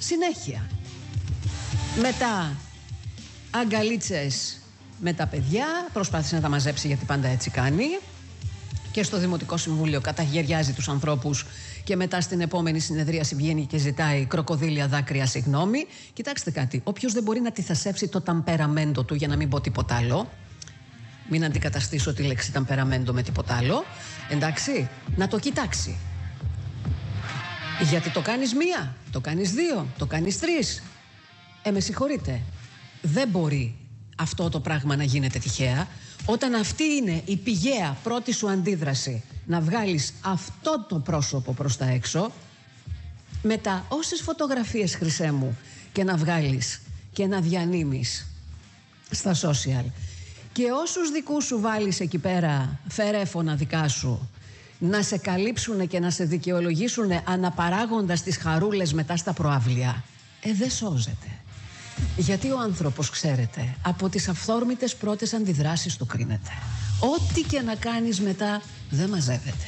συνέχεια. Μετά αγκαλίτσες με τα παιδιά, προσπάθησε να τα μαζέψει γιατί πάντα έτσι κάνει. Και στο Δημοτικό Συμβούλιο καταγεριάζει τους ανθρώπους και μετά στην επόμενη συνεδρίαση βγαίνει και ζητάει κροκοδίλια δάκρυα συγγνώμη. Κοιτάξτε κάτι, όποιος δεν μπορεί να τυθασέψει το ταμπεραμέντο του, για να μην πω τίποτα άλλο, μην αντικαταστήσω τη λέξη ταμπεραμέντο με τίποτα άλλο, εντάξει, να το κοιτάξει. Γιατί το κάνεις μία, το κάνεις δύο, το κάνεις τρεις. Με συγχωρείτε, δεν μπορεί αυτό το πράγμα να γίνεται τυχαία. Όταν αυτή είναι η πηγαία πρώτη σου αντίδραση, να βγάλεις αυτό το πρόσωπο προς τα έξω, μετά όσες φωτογραφίες, χρυσέ μου, και να βγάλεις και να διανύμεις στα social και όσους δικούς σου βάλεις εκεί πέρα, φερέφωνα δικά σου, να σε καλύψουν και να σε δικαιολογήσουν αναπαράγοντας τις χαρούλες μετά στα προαύλια, δεν σώζεται. Γιατί ο άνθρωπος, ξέρετε, από τις αυθόρμητες πρώτες αντιδράσεις του κρίνεται. Ό,τι και να κάνεις μετά δεν μαζεύεται.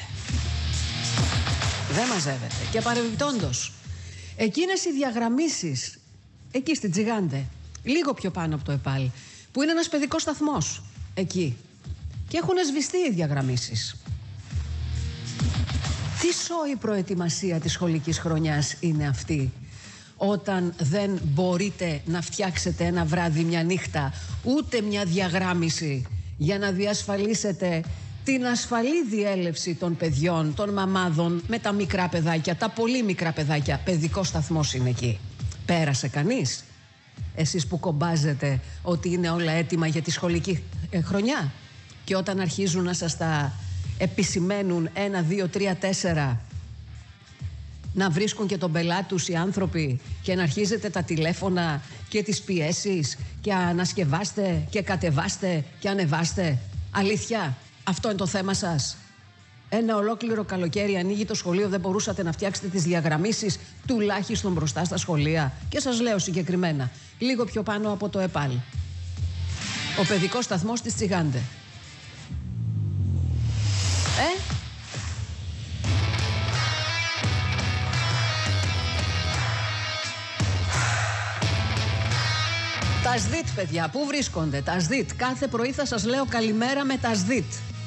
Δεν μαζεύεται. Και παρεμπιπτόντως, εκείνες οι διαγραμμίσεις εκεί στην Τζιγάντε, λίγο πιο πάνω από το ΕΠΑΛ, που είναι ένας παιδικός σταθμός εκεί, και έχουν σβηστεί οι διαγραμμίσεις. Τι σόη προετοιμασία της σχολικής χρονιάς είναι αυτή, όταν δεν μπορείτε να φτιάξετε ένα βράδυ, μια νύχτα, ούτε μια διαγράμμιση για να διασφαλίσετε την ασφαλή διέλευση των παιδιών, των μαμάδων με τα μικρά παιδάκια, τα πολύ μικρά παιδάκια. Παιδικός σταθμός είναι εκεί. Πέρασε κανείς? Εσείς που κομπάζετε ότι είναι όλα έτοιμα για τη σχολική χρονιά, και όταν αρχίζουν να σας τα επισημαίνουν 1, 2, 3, 4, να βρίσκουν και τον πελάτη τους οι άνθρωποι και να αρχίζετε τα τηλέφωνα και τις πιέσεις και ανασκευάστε και κατεβάστε και ανεβάστε. Αλήθεια, αυτό είναι το θέμα σας? Ένα ολόκληρο καλοκαίρι ανοίγει το σχολείο, δεν μπορούσατε να φτιάξετε τις διαγραμμίσεις τουλάχιστον μπροστά στα σχολεία? Και σας λέω συγκεκριμένα, λίγο πιο πάνω από το ΕΠΑΛ, ο παιδικός σταθμός της Τσιγάντε. Τα ΣΔΙΤ, παιδιά, πού βρίσκονται τα ΣΔΙΤ? Κάθε πρωί θα σας λέω καλημέρα με τα ΣΔΙΤ.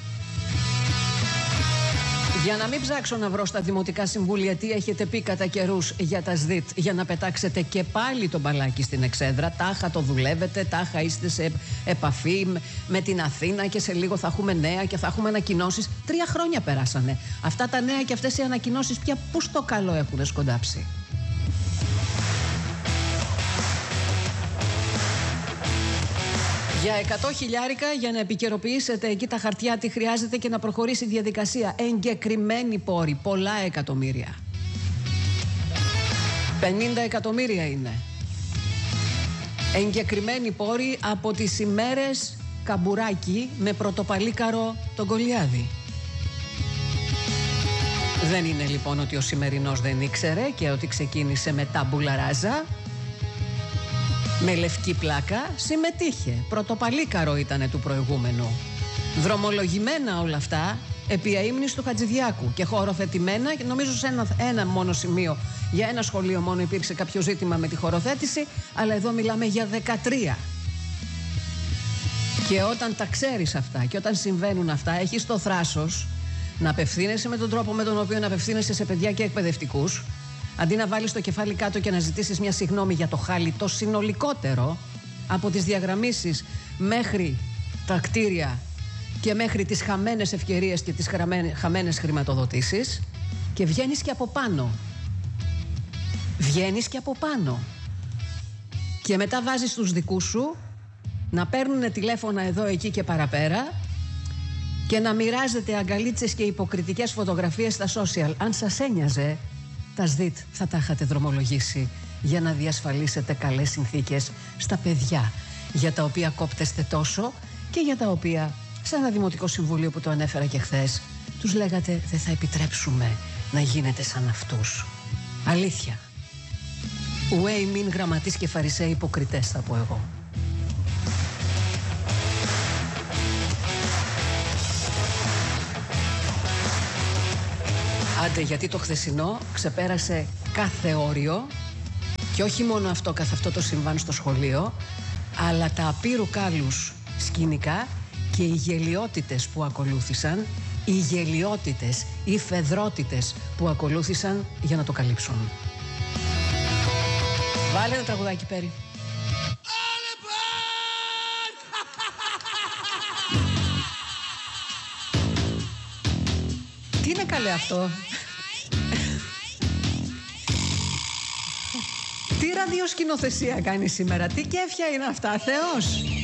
Για να μην ψάξω να βρω στα Δημοτικά Συμβούλια τι έχετε πει κατά καιρούς για τα ΣΔΙΤ, για να πετάξετε και πάλι τον μπαλάκι στην εξέδρα. Τάχα το δουλεύετε, τάχα είστε σε επαφή με την Αθήνα και σε λίγο θα έχουμε νέα και θα έχουμε ανακοινώσεις. 3 χρόνια περάσανε. Αυτά τα νέα και αυτές οι ανακοινώσεις πια πού στο καλό έχουν σκοντάψει? Για 100 χιλιάρικα για να επικαιροποιήσετε εκεί τα χαρτιά, τι χρειάζεται και να προχωρήσει η διαδικασία. Εγκεκριμένοι πόροι, πολλά εκατομμύρια. 50 εκατομμύρια είναι. Εγκεκριμένοι πόροι από τις ημέρες Καμπουράκη με πρωτοπαλίκαρο τον Κολιάδη. Δεν είναι λοιπόν ότι ο σημερινός δεν ήξερε και ότι ξεκίνησε με τάμπουλα ράζα. Με λευκή πλάκα συμμετείχε. Πρωτοπαλίκαρο ήτανε του προηγούμενου. Δρομολογημένα όλα αυτά επί αείμνης του Χατζηδιάκου και χωροθετημένα, και νομίζω σε ένα μόνο σημείο, για ένα σχολείο μόνο υπήρξε κάποιο ζήτημα με τη χωροθέτηση, αλλά εδώ μιλάμε για 13. Και όταν τα ξέρεις αυτά και όταν συμβαίνουν αυτά, έχεις το θράσος να απευθύνεσαι με τον τρόπο με τον οποίο να απευθύνεσαι σε παιδιά και εκπαιδευτικούς, αντί να βάλεις το κεφάλι κάτω και να ζητήσεις μια συγγνώμη για το χάλι το συνολικότερο, από τις διαγραμμίσεις μέχρι τα κτίρια και μέχρι τις χαμένες ευκαιρίες και τις χαμένες χρηματοδοτήσεις, και βγαίνεις και από πάνω. Βγαίνεις και από πάνω. Και μετά βάζεις τους δικούς σου να παίρνουν τηλέφωνα εδώ, εκεί και παραπέρα και να μοιράζετε αγκαλίτσες και υποκριτικές φωτογραφίες στα social. Αν σας ένοιαζε, τα ΣΔΙΤ θα τα είχατε δρομολογήσει για να διασφαλίσετε καλές συνθήκες στα παιδιά, για τα οποία κόπτεστε τόσο και για τα οποία, σε ένα Δημοτικό Συμβούλιο που το ανέφερα και χθες, τους λέγατε δεν θα επιτρέψουμε να γίνετε σαν αυτούς. Αλήθεια. Ουέι μην γραμματείς και φαρισαίοι υποκριτές, θα πω εγώ. Άντε, γιατί το χθεσινό ξεπέρασε κάθε όριο Και όχι μόνο αυτό καθ' αυτό το συμβάν στο σχολείο, αλλά τα απείρου κάλους σκηνικά και οι γελιότητες που ακολούθησαν, οι γελιότητες, οι φεδρότητες που ακολούθησαν για να το καλύψουν. Βάλε ένα τραγουδάκι, Πέρι. Τι είναι καλέ αυτό? Τι ραδιοσκηνοθεσία κάνει σήμερα? Τι κέφια είναι αυτά, Θεός!